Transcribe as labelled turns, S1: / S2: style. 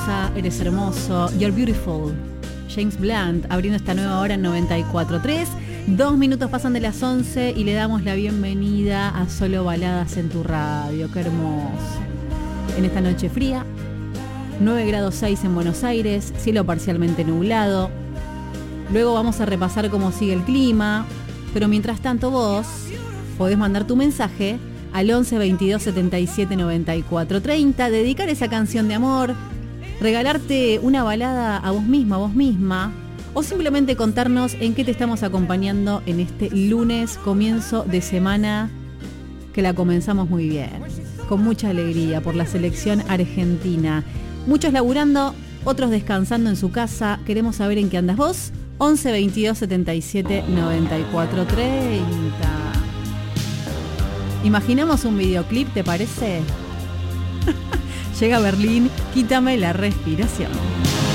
S1: hermosa, eres hermoso. You're beautiful. James Blunt abriendo esta nueva hora en 94.3. 2 minutos pasan de las 11 y le damos la bienvenida a Solo Baladas en tu radio. Qué hermoso. En esta noche fría, 9 grados 6 en Buenos Aires, cielo parcialmente nublado. Luego vamos a repasar cómo sigue el clima, pero mientras tanto vos podés mandar tu mensaje al 11 22 77 94 30, dedicar esa canción de amor, regalarte una balada a vos misma, o simplemente contarnos en qué te estamos acompañando en este lunes, comienzo de semana, que la comenzamos muy bien, con mucha alegría por la selección argentina. Muchos laburando, otros descansando en su casa. Queremos saber en qué andas vos. 11 22 77 94 30. Imaginamos un videoclip, ¿te parece? Llega Berlín, quítame la respiración.